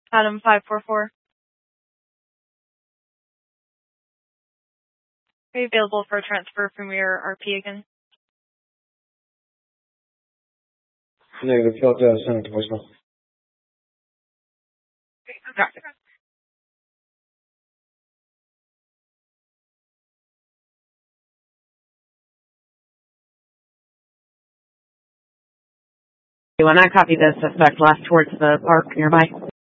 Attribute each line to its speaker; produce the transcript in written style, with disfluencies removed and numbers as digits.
Speaker 1: Adam 544. Are you available for a transfer from your RP again?
Speaker 2: Negative. Failed to send it to voicemail.
Speaker 1: Okay.
Speaker 3: When I copy this, suspect left towards the park nearby.